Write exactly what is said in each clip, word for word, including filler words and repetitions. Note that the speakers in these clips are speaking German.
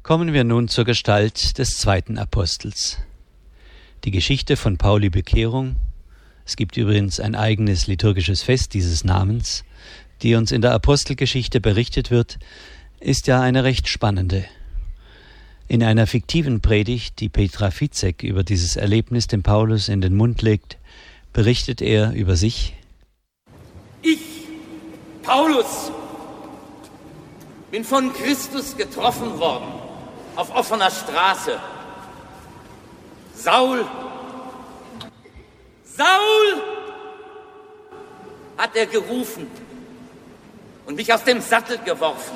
Kommen wir nun zur Gestalt des zweiten Apostels. Die Geschichte von Pauli Bekehrung, es gibt übrigens ein eigenes liturgisches Fest dieses Namens, die uns in der Apostelgeschichte berichtet wird, ist ja eine recht spannende. In einer fiktiven Predigt, die Petra Fitzek über dieses Erlebnis dem Paulus in den Mund legt, berichtet er über sich: Ich, Paulus, bin von Christus getroffen worden, auf offener Straße. Saul, Saul, hat er gerufen und mich aus dem Sattel geworfen.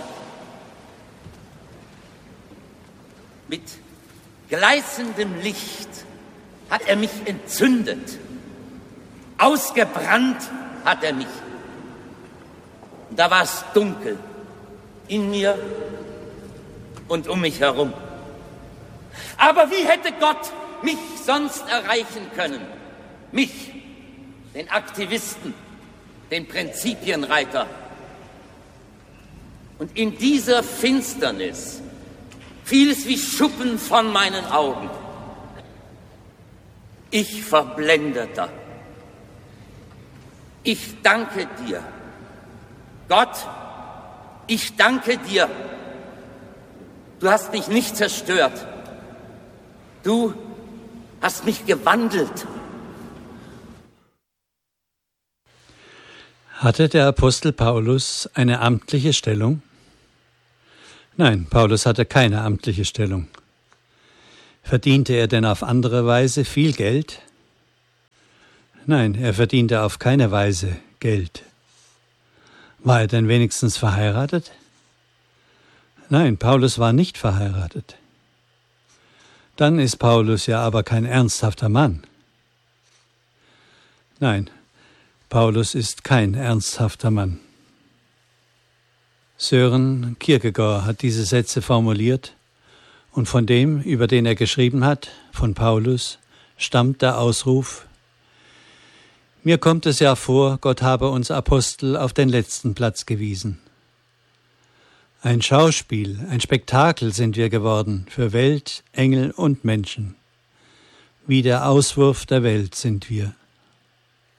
Mit gleißendem Licht hat er mich entzündet. Ausgebrannt hat er mich. Und da war es dunkel in mir und um mich herum. Aber wie hätte Gott mich sonst erreichen können? Mich, den Aktivisten, den Prinzipienreiter. Und in dieser Finsternis fiel es wie Schuppen von meinen Augen. Ich Verblendeter. Ich danke dir, Gott, ich danke dir. Du hast mich nicht zerstört. Du hast mich gewandelt. Hatte der Apostel Paulus eine amtliche Stellung? Nein, Paulus hatte keine amtliche Stellung. Verdiente er denn auf andere Weise viel Geld? Nein, er verdiente auf keine Weise Geld. War er denn wenigstens verheiratet? Nein, Paulus war nicht verheiratet. Dann ist Paulus ja aber kein ernsthafter Mann. Nein, Paulus ist kein ernsthafter Mann. Søren Kierkegaard hat diese Sätze formuliert und von dem, über den er geschrieben hat, von Paulus, stammt der Ausruf: Mir kommt es ja vor, Gott habe uns Apostel auf den letzten Platz gewiesen. Ein Schauspiel, ein Spektakel sind wir geworden für Welt, Engel und Menschen. Wie der Auswurf der Welt sind wir.